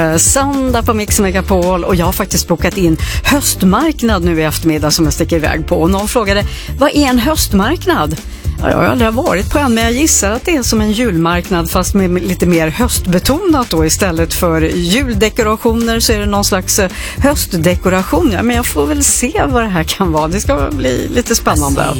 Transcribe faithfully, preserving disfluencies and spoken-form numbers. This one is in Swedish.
Söndag på Mix Megapol och jag har faktiskt bokat in höstmarknad nu i eftermiddag som jag sticker iväg på. Och någon frågade, vad är en höstmarknad? Ja, jag har aldrig varit på en, men jag gissar att det är som en julmarknad fast med lite mer höstbetonat då. Istället för juldekorationer så är det någon slags höstdekoration. Ja, men jag får väl se vad det här kan vara. Det ska bli lite spännande.